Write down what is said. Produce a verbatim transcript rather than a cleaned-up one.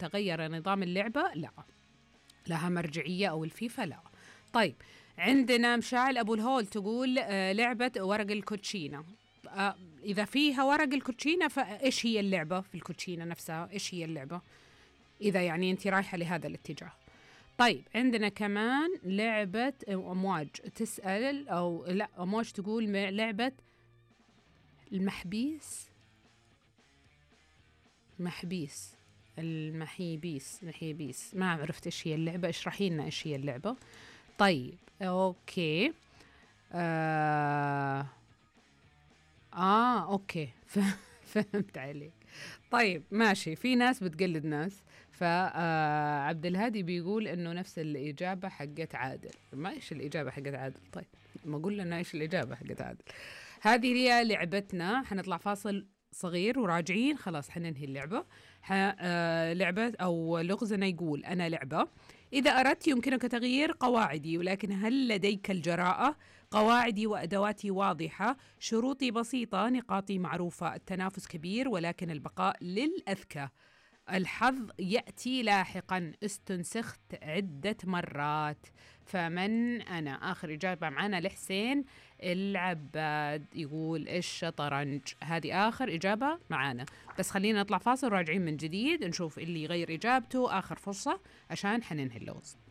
تغير نظام اللعبة لا، لها مرجعية أو الفيفا لا. طيب عندنا مشاعل أبو الهول تقول آه لعبة ورق الكوتشينة. آه إذا فيها ورق الكوتشينة فإيش هي اللعبة في الكوتشينة نفسها؟ إيش هي اللعبة إذا يعني أنت رايحة لهذا الاتجاه؟ طيب عندنا كمان لعبة أمواج تسأل أو لا أمواج تقول لعبة المحبيس محبيس المحيبيس محيبيس ما عرفت إيش هي اللعبة، اشرحي لنا إيش هي اللعبة. طيب أوكي آه, آه أوكي فهمت عليك. طيب ماشي، في ناس بتقلد ناس. فعبد الهادي بيقول إنه نفس الإجابة حقت عادل. ما إيش الإجابة حقت عادل؟ طيب ما قول لنا إيش الإجابة حقت عادل. هذه هي لعبتنا، حنطلع فاصل صغير وراجعين خلاص حننهي اللعبة. آه لعبة أو لغزنا يقول أنا لعبة إذا أردت يمكنك تغيير قواعدي، ولكن هل لديك الجراءة؟ قواعدي وأدواتي واضحة، شروطي بسيطة، نقاطي معروفة، التنافس كبير ولكن البقاء للأذكى، الحظ يأتي لاحقا، استنسخت عدة مرات. فمن أنا؟ آخر إجابة معنا لحسين العباد يقول الشطرنج. هذه آخر إجابة معنا، بس خلينا نطلع فاصل راجعين من جديد نشوف اللي يغير إجابته. آخر فرصة عشان حننهي اللغز.